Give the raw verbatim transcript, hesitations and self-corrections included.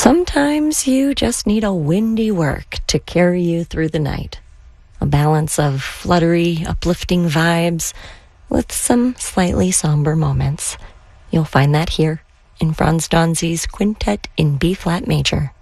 Sometimes you just need a windy work to carry you through the night. A balance of fluttery, uplifting vibes with some slightly somber moments. You'll find that here in Franz Danzi's Quintet in B-flat major.